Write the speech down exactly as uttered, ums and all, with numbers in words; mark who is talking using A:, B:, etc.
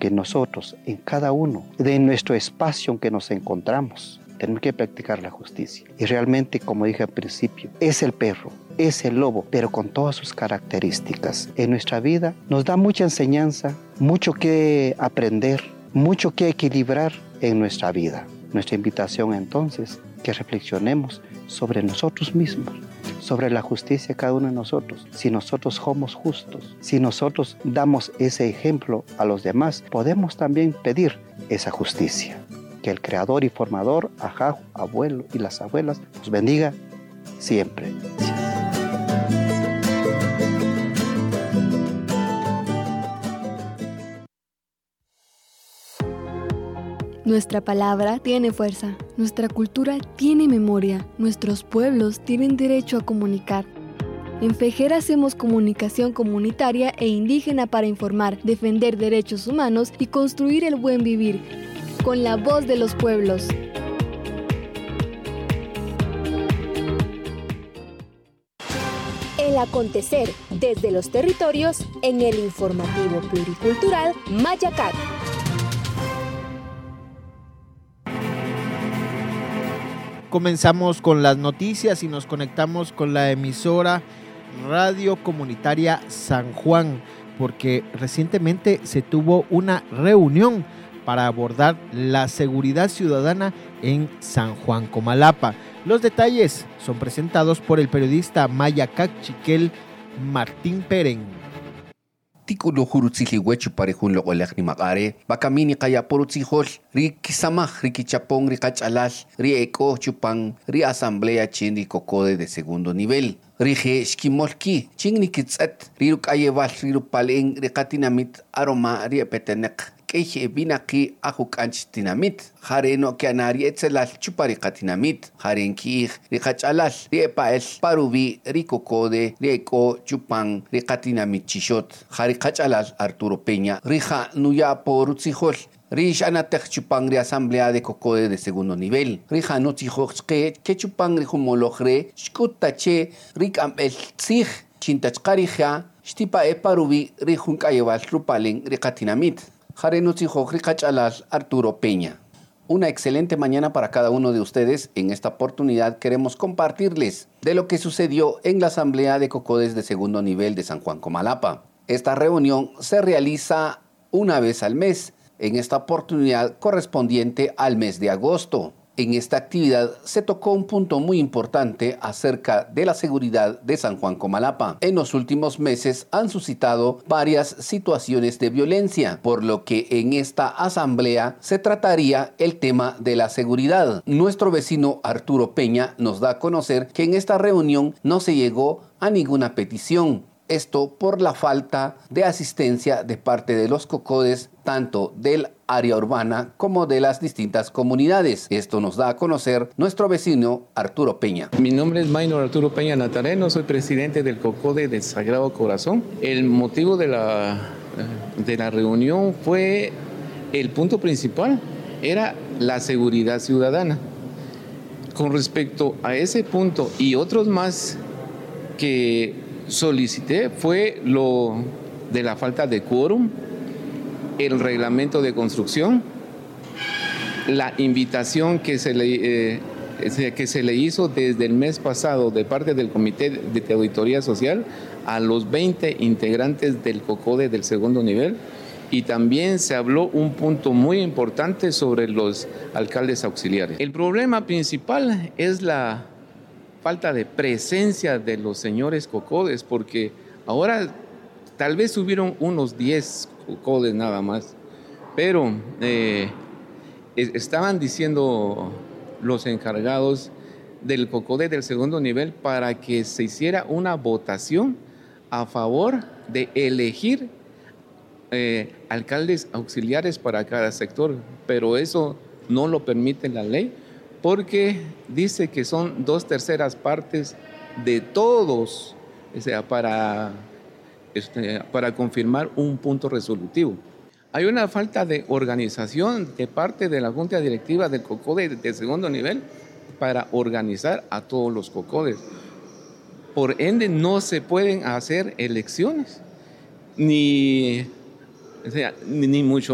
A: que nosotros, en cada uno de nuestro espacio en que nos encontramos, tenemos que practicar la justicia. Y realmente, como dije al principio, es el perro, es el lobo, pero con todas sus características. En nuestra vida nos da mucha enseñanza, mucho que aprender, mucho que equilibrar en nuestra vida. Nuestra invitación entonces, que reflexionemos sobre nosotros mismos, sobre la justicia de cada uno de nosotros. Si nosotros somos justos, si nosotros damos ese ejemplo a los demás, podemos también pedir esa justicia. Que el creador y formador, ajá, abuelo y las abuelas, nos bendiga siempre.
B: Nuestra palabra tiene fuerza, nuestra cultura tiene memoria, nuestros pueblos tienen derecho a comunicar. En FEJER hacemos comunicación comunitaria e indígena para informar, defender derechos humanos y construir el buen vivir, con la voz de los pueblos.
C: El acontecer desde los territorios en el informativo pluricultural Mayacat.
D: Comenzamos con las noticias y nos conectamos con la emisora Radio Comunitaria San Juan, porque recientemente se tuvo una reunión para abordar la seguridad ciudadana en San Juan Comalapa. Los detalles son presentados por el periodista Mayacat Chiquel Martín Peren.
E: Tikulo hurutzili huechu parejun lo olek ni makare, bakamini kaya porutzihol, ri kisamaj, ri kichapong, ri kachalal, ri eko chupang, ri asamblea chindi cocode de segundo nivel. Ri je shkimolki, chingni kitzet, ri rukayeval, ri rupaleng, ri katinamit, aroma, ri epetenek. Keje binaki ajukanch tinamit, jare no kianari etzelal chupari katinamit, jaren ki rikachalal, riepael parubi, ricocode, rieko chupang, rikatinamit chishot, jare kachalal Arturo Peña, rija nuya porutzijol. Rish anatech chupang de asamblea de cocode de segundo nivel. Rija no tijochke, que chupang rijumologre, shkutache, rikam el tzij, chintachkarija, shtipa e parubi, rijun kayeval rupalen, rikatinamit. Arturo Peña. Una excelente mañana para cada uno de ustedes. En esta oportunidad queremos compartirles de lo que sucedió en la Asamblea de Cocodes de segundo nivel de San Juan Comalapa. Esta reunión se realiza una vez al mes, en esta oportunidad correspondiente al mes de agosto. En esta actividad se tocó un punto muy importante acerca de la seguridad de San Juan Comalapa. En los últimos meses han suscitado varias situaciones de violencia, por lo que en esta asamblea se trataría el tema de la seguridad. Nuestro vecino Arturo Peña nos da a conocer que en esta reunión no se llegó a ninguna petición. Esto por la falta de asistencia de parte de los cocodes, tanto del área urbana como de las distintas comunidades. Esto nos da a conocer nuestro vecino Arturo Peña.
F: Mi nombre es Maynor Arturo Peña Natareno, soy presidente del Cocode del Sagrado Corazón. El motivo de la, de la reunión fue, el punto principal era la seguridad ciudadana. Con respecto a ese punto y otros más que solicité fue lo de la falta de quórum, el reglamento de construcción, la invitación que se le, eh, que se le hizo desde el mes pasado de parte del Comité de Auditoría Social a los veinte integrantes del COCODE del segundo nivel, y también se habló un punto muy importante sobre los alcaldes auxiliares. El problema principal es la falta de presencia de los señores cocodes, porque ahora tal vez hubieron unos diez cocodes nada más, pero eh, estaban diciendo los encargados del cocode del segundo nivel para que se hiciera una votación a favor de elegir eh, alcaldes auxiliares para cada sector, pero eso no lo permite la ley, porque dice que son dos terceras partes de todos, o sea, para, este, para confirmar un punto resolutivo. Hay una falta de organización de parte de la Junta Directiva del COCODE de segundo nivel para organizar a todos los COCODES. Por ende, no se pueden hacer elecciones, ni, o sea, ni mucho